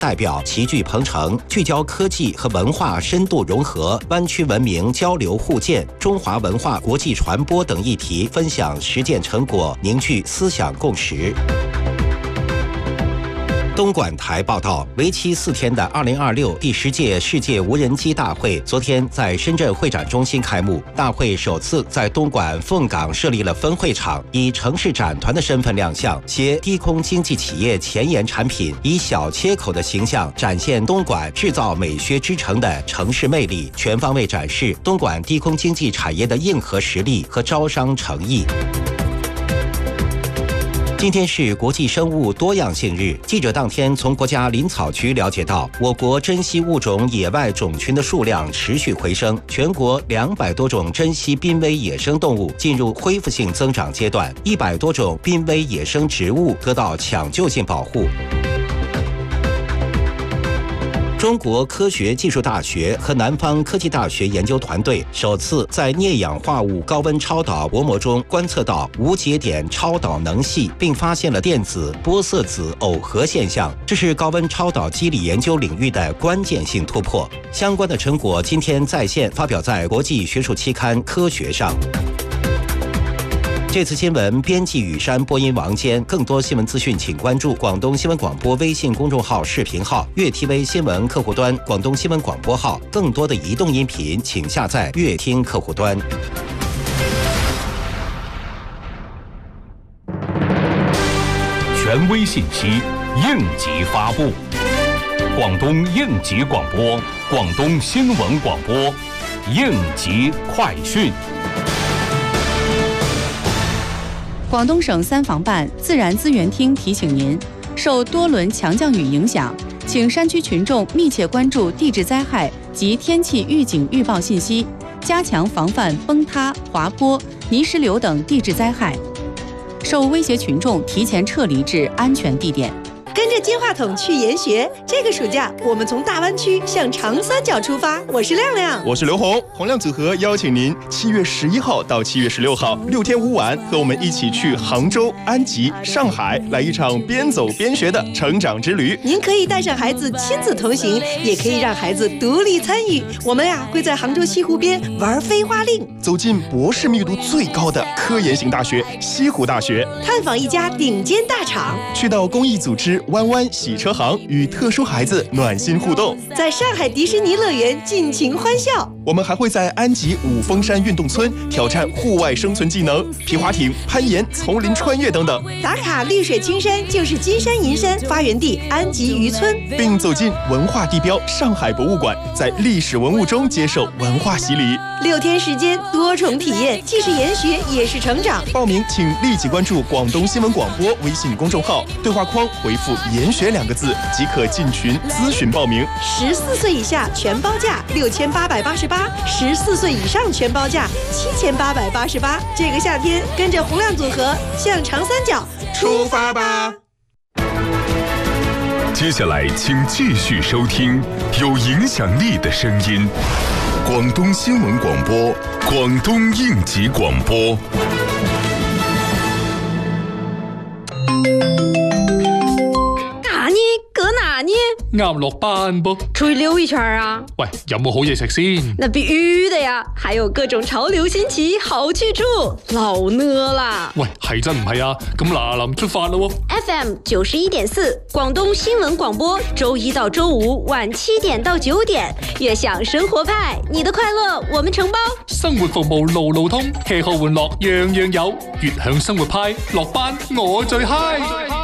代表齐聚鹏城，聚焦科技和文化深度融合、湾区文明交流互鉴、中华文化国际传播等议题，分享实践成果，凝聚思想共识。东莞台报道，为期4天的2026第10届世界无人机大会昨天在深圳会展中心开幕。大会首次在东莞凤岗设立了分会场，以城市展团的身份亮相，携低空经济企业前沿产品，以小切口的形象展现东莞制造美学之城的城市魅力，全方位展示东莞低空经济产业的硬核实力和招商诚意。今天是国际生物多样性日。记者当天从国家林草局了解到，我国珍稀物种野外种群的数量持续回升，全国200多种珍稀濒危野生动物进入恢复性增长阶段，100多种濒危野生植物得到抢救性保护。中国科学技术大学和南方科技大学研究团队首次在镍氧化物高温超导薄膜中观测到无节点超导能系，并发现了电子玻色子耦合现象，这是高温超导机理研究领域的关键性突破。相关的成果今天在线发表在国际学术期刊《科学》上。这次新闻编辑雨山，播音王坚。更多新闻资讯，请关注广东新闻广播微信公众号、视频号、粤 TV 新闻客户端、广东新闻广播号。更多的移动音频，请下载粤听客户端。 权威信息，应急发布。广东应急广播，广东新闻广播，应急快讯。 广东省三防办自然资源厅提醒您，受多轮强降雨影响，请山区群众密切关注地质灾害及天气预警预报信息，加强防范崩塌、滑坡、泥石流等地质灾害。受威胁群众提前撤离至安全地点。 跟着金话筒去研学，这个暑假我们从大湾区向长三角出发。我是亮亮， 我是刘红，洪亮组合邀请您7月11号到7月16号6天5晚，和我们一起去杭州、安吉、上海，来一场边走边学的成长之旅。 您可以带上孩子亲子同行，也可以让孩子独立参与。我们会在杭州西湖边玩飞花令， 走进博士密度最高的科研型大学西湖大学， 探访一家顶尖大厂， 去到公益组织弯弯洗车行，与特殊孩子暖心互动， 在上海迪士尼乐园尽情欢笑。 我们还会在安吉五峰山运动村挑战户外生存技能，皮划艇、攀岩、丛林穿越等等。 打卡绿水青山就是金山银山，发源地安吉渔村， 并走进文化地标上海博物馆，在历史文物中接受文化洗礼。 6天时间，多重体验，既是研学也是成长。 报名请立即关注广东新闻广播微信公众号，对话框回复研学2个字即可进群咨询报名。 14岁以下全包价6888，14岁以上全包价7888。这个夏天跟着洪亮组合向长三角出发吧。 接下来请继续收听有影响力的声音，广东新闻广播，广东应急广播。 啱落班噃， 出去溜一圈啊！ 喂，有冇好嘢食先？ 那必须的呀，还有各种潮流新奇好去处，老呢啦！ 喂，係真唔係啊？咁嗱臨出發咯 ！FM 91.4，廣東新聞廣播，周一到周五晚7點到9點，悅享生活派，你的快樂我們承包。 生活服務路路通，吃喝玩樂樣樣有，悅享生活派，落班我最嗨。